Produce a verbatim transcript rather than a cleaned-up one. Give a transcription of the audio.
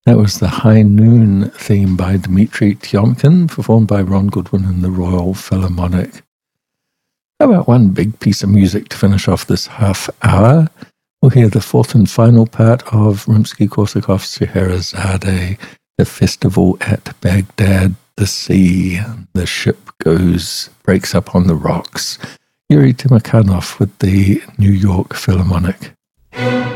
That was the High Noon theme by Dmitri Tiomkin, performed by Ron Goodwin and the Royal Philharmonic. How about one big piece of music to finish off this half hour? We'll hear the fourth and final part of Rimsky-Korsakov's Scheherazade, the festival at Baghdad, the sea, the ship goes, breaks up on the rocks. Yuri Timakhanov with the New York Philharmonic.